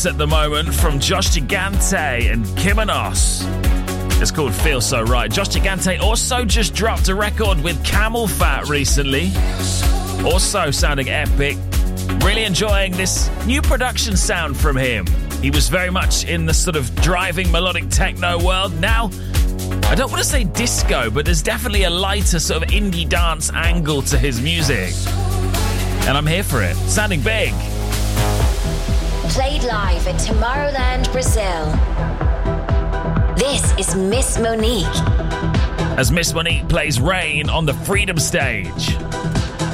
at the moment from Josh Gigante and Kimonos. It's called Feel So Right. Josh Gigante also just dropped a record with Camel Fat recently. Also sounding epic. Really enjoying this new production sound from him. He was very much in the sort of driving melodic techno world. Now, I don't want to say disco, but there's definitely a lighter sort of indie dance angle to his music. And I'm here for it. Sounding big. Played live at Tomorrowland, Brazil. This is Miss Monique. As Miss Monique plays Rain on the Freedom Stage.